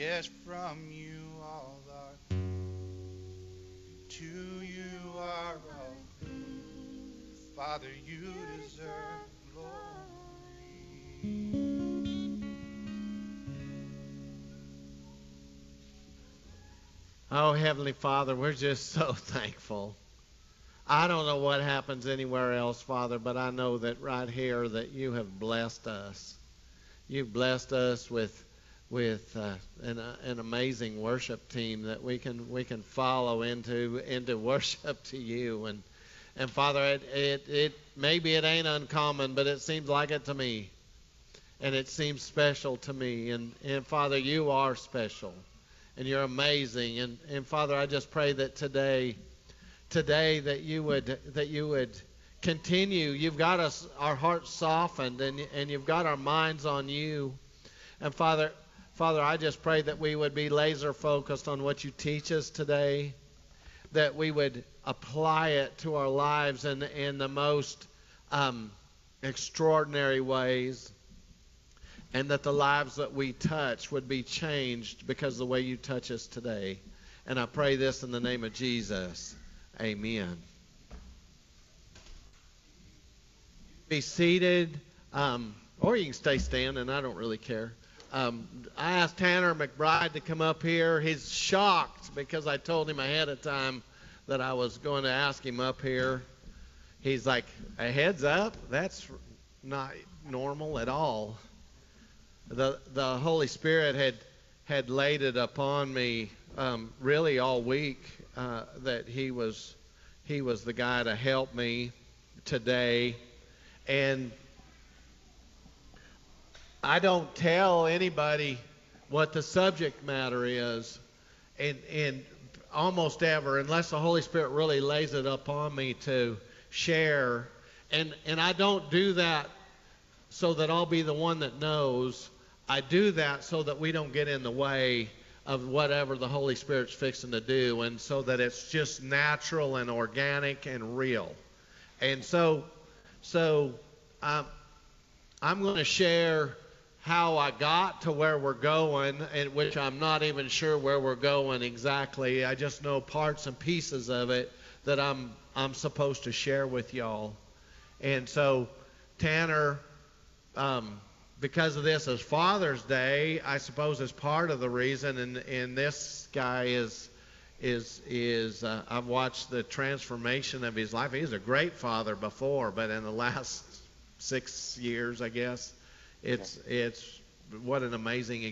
Yes, from you all are, to you are all. Father, you deserve glory. Oh, Heavenly Father, we're just so thankful. I don't know what happens anywhere else, Father, but I know that right here that you have blessed us. You've blessed us with an amazing worship team that we can follow into worship to you. And Father, it maybe it ain't uncommon, but it seems like it to me, and it seems special to me. And Father, you are special, and you're amazing. And Father, I just pray that today that you would continue. You've got us our hearts softened, and you've got our minds on you. And Father, I just pray that we would be laser focused on what you teach us today, that we would apply it to our lives in the most um, extraordinary ways, and that the lives that we touch would be changed because of the way you touch us today. And I pray this in the name of Jesus. Amen. Be seated, or you can stay standing. I don't really care. I asked Tanner McBride to come up here. He's shocked because I told him ahead of time that I was going to ask him up here. He's like, a heads up? That's not normal at all. The Holy Spirit had laid it upon me really all week that he was the guy to help me today. And I don't tell anybody what the subject matter is, and almost ever, unless the Holy Spirit really lays it upon me to share. And I don't do that so that I'll be the one that knows. I do that so that we don't get in the way of whatever the Holy Spirit's fixing to do, and so that it's just natural and organic and real. And so um, I'm going to share how I got to where we're going, and which I'm not even sure where we're going exactly. I just know parts and pieces of it that I'm supposed to share with y'all. And so Tanner, because of this is Father's Day, I suppose is part of the reason. And this guy is I've watched the transformation of his life. He was a great father before, but in the last 6 years, I guess, it's what an amazing